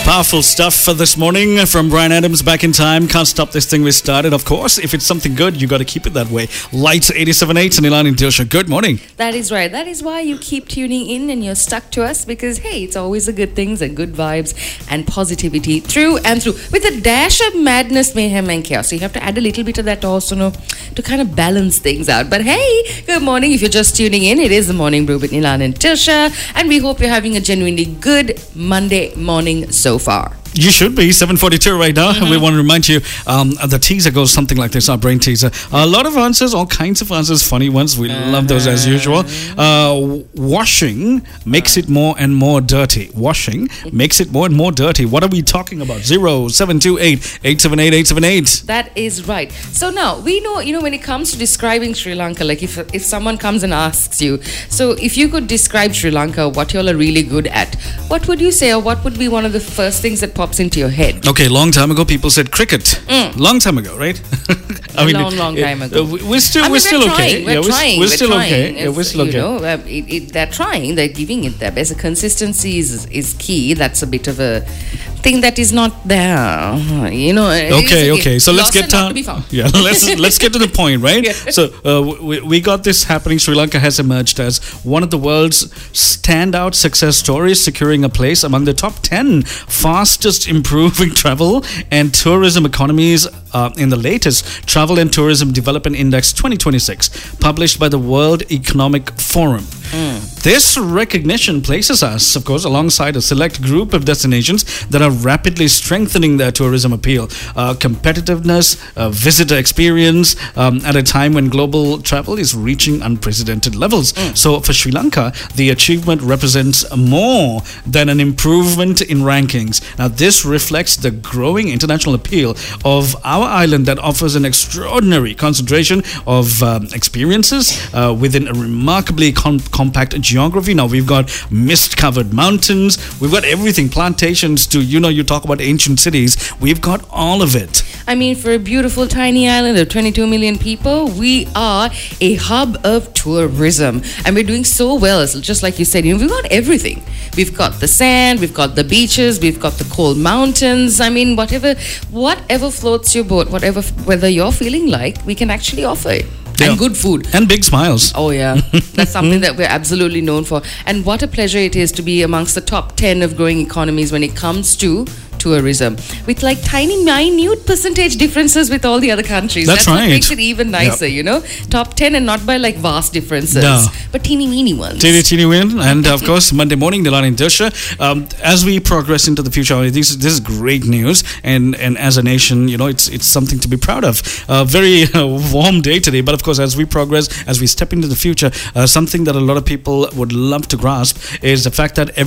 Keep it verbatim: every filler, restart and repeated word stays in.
Powerful stuff for this morning from Brian Adams. Back in time. Can't stop this thing we started. Of course, if it's something good, you got to keep it that way. Lights eighty-seven point eight, Nilan and Dilsha. Good morning. That is right. That is why you keep tuning in and you're stuck to us because, hey, it's always the good things and good vibes and positivity through and through with a dash of madness, mayhem and chaos. So you have to add a little bit of that also, you know, to kind of balance things out. But hey, good morning. If you're just tuning in, it is the Morning Brew with Nilan and Dilsha. And we hope you're having a genuinely good Monday morning so far. You should be. seven forty-two right now. Mm-hmm. We want to remind you, um, the teaser goes something like this, our brain teaser. A lot of answers, all kinds of answers, funny ones. We uh-huh. love those as usual. Uh, washing makes it more and more dirty. Washing makes it more and more dirty. What are we talking about? zero seven two eight, eight seven eight, eight seven eight. That is right. So now, we know, you know, when it comes to describing Sri Lanka, like if if someone comes and asks you, so if you could describe Sri Lanka, what y'all are really good at, what would you say, or what would be one of the first things that pops into your head? Okay, long time ago people said cricket. Mm. Long time ago, right? I mean, long, long time ago. Uh, we're still, I mean, we're still we're okay. Trying. We're yeah, trying. We're, We're still trying. okay. Yeah, we're still okay. You know, uh, it, it, they're trying. They're giving it their best. The consistency is is key. That's a bit of a thing that is not there. You know. Okay, okay. So let's get down. to yeah. Let's let's get to the point, right? Yeah. So uh, we we got this happening. Sri Lanka has emerged as one of the world's standout success stories, securing a place among the top ten fastest improving travel and tourism economies uh, in the latest Travel and Tourism Development Index twenty twenty-six, published by the World Economic Forum. Mm. This recognition places us, of course, alongside a select group of destinations that are rapidly strengthening their tourism appeal, uh, competitiveness, uh, visitor experience, um, at a time when global travel is reaching unprecedented levels. Mm. So for Sri Lanka, the achievement represents more than an improvement in rankings. Now, this reflects the growing international appeal of our island that offers an extraordinary concentration of um, experiences uh, within a remarkably com- compact geography. Now, we've got mist-covered mountains. We've got everything, plantations to, you know, you talk about ancient cities. We've got all of it. I mean, for a beautiful tiny island of twenty-two million people, we are a hub of tourism. And we're doing so well, just like you said, you know, we've got everything. We've got the sand, we've got the beaches, we've got the cold mountains. I mean, whatever, whatever floats your boat, whatever, whether you're feeling like, we can actually offer it. Yeah. And good food. And big smiles. Oh, yeah. That's something that we're absolutely known for. And what a pleasure it is to be amongst the top ten of growing economies when it comes to tourism, with like tiny, minute percentage differences with all the other countries. That's, That's right. what makes it even nicer, yep. You know? Top ten and not by like vast differences, no. but teeny, weeny ones. Teeny, teeny win. And of course, Monday morning, Nilan and Dilsha. Um, as we progress into the future, this, this is great news. And, and as a nation, you know, it's it's something to be proud of. A very uh, warm day today. But of course, as we progress, as we step into the future, uh, something that a lot of people would love to grasp is the fact that every